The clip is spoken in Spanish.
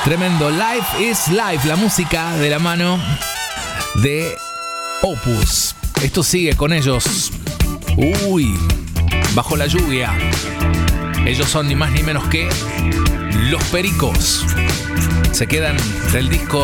Tremendo. Life is Life, la música de la mano de Opus. Esto sigue con ellos. Uy, bajo la lluvia. Ellos son ni más ni menos que Los Pericos. Se quedan del disco